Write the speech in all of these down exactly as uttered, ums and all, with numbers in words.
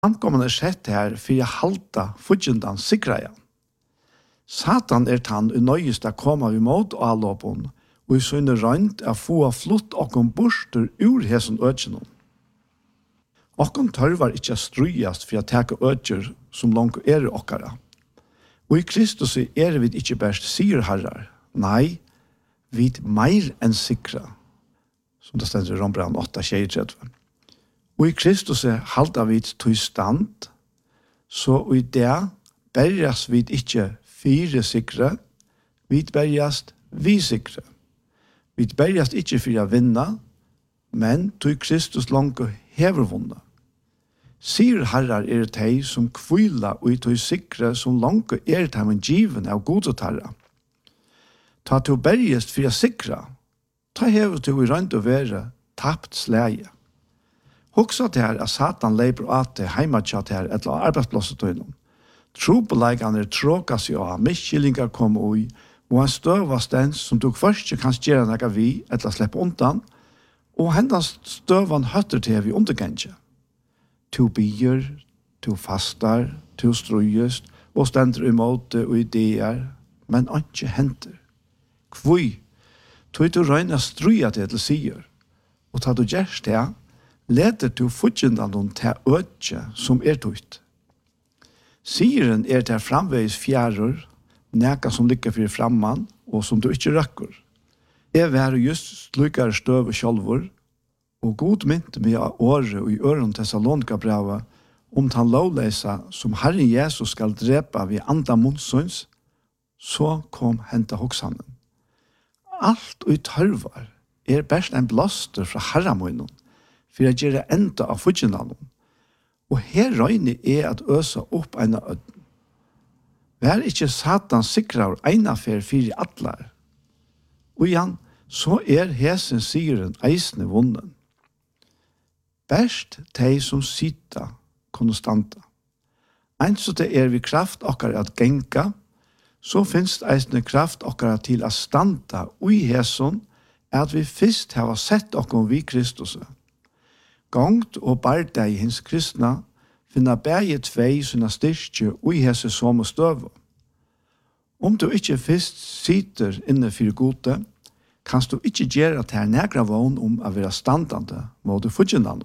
Samkommen er sett her for å halta fudgendan sikraja. Satan er tann unøyest å komme vi mot allåpen, og i sønne rønt å få flott okkom borster ur hesen øtjennom. Okkom tørvar ikkje strujast for å teke øtjer som langt er okkara. Og i Kristus er vi ikkje best sirharrar, nei, vi er meir enn sikra, som det stender i Rombrand åtta tjuetre. Og i Kristus halda vi til stand, så i det berjas vi ikke fire sikre, vi berjas vi sikre. Vi berjas ikke for å vinne, men til Kristus langt hever vunnet. Sier herrar er det som kvila og til sikre som langt er det men given av godet herre. Ta til berjas for å sikre, ta hever til i rønt å være tapt slæge. Hugsa til her at Satan leiper at det heimatja til her et eller arbeidsplosset til henne. Trobeleikene tråka seg av, miskyllingar kom ui, og en støvast den som tok først ikke kan stjere noe vi, eller slippe undan, og hendans støvan høtter til vi undergengje. To bier, to fastar, to strujest, og stender imot og ideer, men ikke henter. Kvui, tog du røyna struja til til sier, og ta du gjerst det, leder til fudgendan til øtje som er tøyt. Siren er til framveis fjærer, neka som ligger for framman, og som du ikke røkker. Jeg var just slukare støv og kjolvor, og god mynte meg av året og i øren til Salonika-brevet om han lovleisa som Herren Jesus skal drepa ved andre munnsøns, så kom henta hoksanen. Alt og i tørvar er best en blaster fra herramunnen, for å gjøre enda av fudgendan. Og her røyne er at øsa opp eina ødden. Vær ikke Satan sikrar eina fer fyrir atlar. Og igjen, så er hesen siren eisne vunnen. Best tei som sita konstanta. Eins så det er vi kraft okkar at genka, så finnes eisne kraft okkar til at standa ui hesen, at vi fyrst hava sett okkom vi Kristuset. Gongt og barda i hins kristna finna bæge tvei sina styrkje og i hese som støv. Om du ikkje fyrst sitter inne fyrir gode, kanst du ikkje gjere til negra vogn om å være standande mot fudgendan.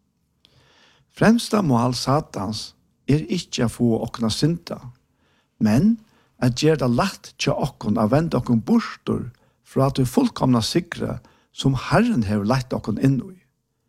Fremsta mål Satans er ikkje å få okna synda, men at gjere det lagt til okkon å vende okkon borster fra at du fullkomna sikre som Herren hever lagt okkon inn i.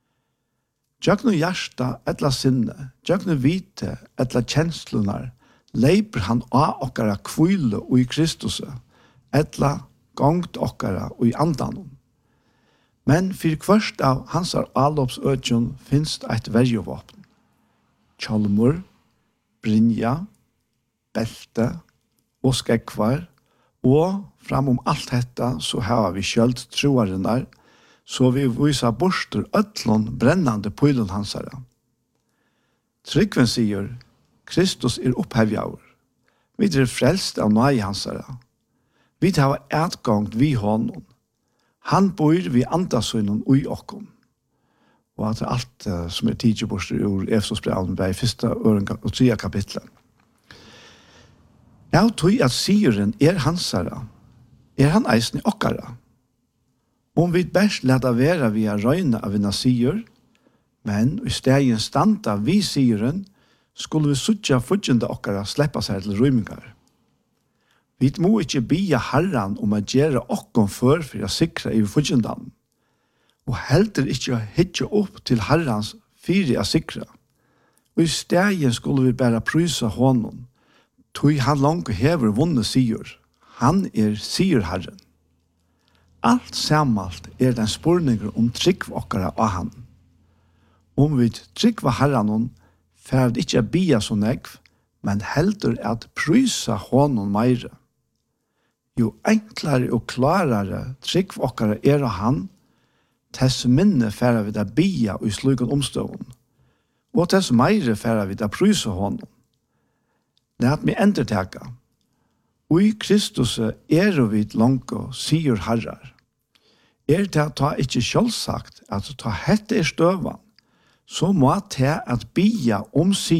Jøgnu hjärsta etla sinne, jøgnu vite etla kjenslunar, leiper han av okkara kvile og i Kristus, etla gongt okkara og i andanon. Men for kvørst av hans allopsøtjon finst eit verjovåpen. Kjolmur, brinja, belte og skekvar, og framom alt detta så har vi kjöld troarinnar, så vi visa borster ötlån brennande pøylen hansara. Tryggven sier, Kristus er opphevjaur. Vi er frelst av nøy hansara. Vi tar etgångt vi honom. Han bor vi andasøynen ui okkom. Og at det er alt uh, som er tidseborster ur Efesosbrevnen bei fyrsta og tredje kapitlet. Jeg tror at sieren er hansara. Er han eisen i okkara? Om vi best leta vera via røyne av en sier, men i stegen standa vi sieren, skulle vi suttja fudgjende okkara sleppa seg til rymingar. Vi må ikke bia herran om å gjøre okkom før for å sikra i fudgjendan, og heldur ikke å hitje opp til herrans fyrir å sikra. Og i stegen skulle vi bare prysa honom, tog han langt hever vunne sier. Han er sier herren. Alt sammalt er den spurninger om trygg okkara av han. Om vi trygg var herranon, fer vi ikke bia så negv, men heldur at prysa honom meire. Jo enklare og klarare trygg okkara er av han, tess minne fer vi da bia og i sluken omstøvun, og tess meire fer vi da prysa honom. Læt meg enderteka. Og i Kristus er vi langt, sier herrar. Er det at ta ikke selvsagt at ta hette er støvan, så må det at bia om sig